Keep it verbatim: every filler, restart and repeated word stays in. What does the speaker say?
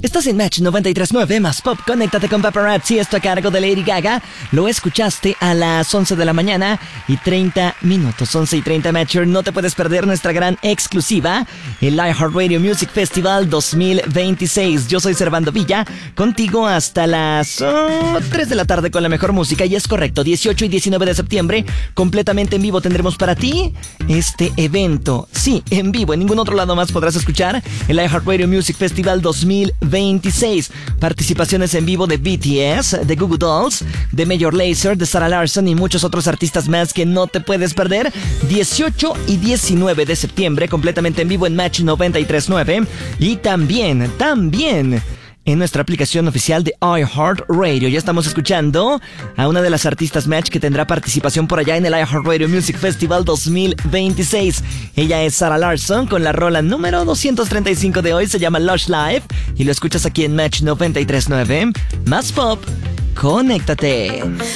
Estás en Match noventa y tres punto nueve más Pop. Conéctate con Paparazzi. Esto a cargo de Lady Gaga. Lo escuchaste a las once de la mañana y treinta minutos. once y treinta, Matcher. No te puedes perder nuestra gran exclusiva, el iHeartRadio Music Festival dos mil veintiséis. Yo soy Servando Villa, contigo hasta las oh, tres de la tarde con la mejor música. Y es correcto, dieciocho y diecinueve de septiembre, completamente en vivo tendremos para ti este evento. Sí, en vivo. En ningún otro lado más podrás escuchar el iHeartRadio Music Festival dos mil veintiséis. Participaciones en vivo de B T S, de Goo Goo Dolls, de Major Lazer, de Sarah Larson y muchos otros artistas más que no te puedes perder. dieciocho y diecinueve de septiembre, completamente en vivo en Match noventa y tres punto nueve. Y también, también en nuestra aplicación oficial de iHeartRadio. Ya estamos escuchando a una de las artistas Match que tendrá participación por allá en el iHeartRadio Music Festival dos mil veintiséis. Ella es Sarah Larson con la rola número doscientos treinta y cinco de hoy. Se llama Lush Life y lo escuchas aquí en Match noventa y tres punto nueve. Más Pop, conéctate.